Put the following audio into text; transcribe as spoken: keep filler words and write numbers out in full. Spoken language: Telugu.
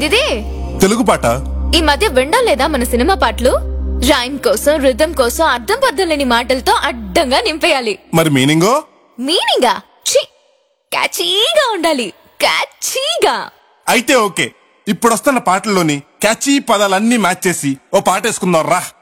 హిందీదే. తెలుగు పాట. ఈ మధ్య వినడం లేదా మన సినిమా పాటలు? రైమ్ కోసం, రిథం కోసం అర్థం పర్థం లేని మాటలతో అడ్డంగా నింపేయాలి. మరి మీనింగో? మీనింగా ఛీ, క్యాచీగా ఉండాలి. క్యాచీగా. అయితే ఓకే, ఇప్పుడు వస్తున్న పాటల్లోని క్యాచీ పదాలన్నీ మ్యాచ్ చేసి ఓ పాట వేసుకుందాం రా.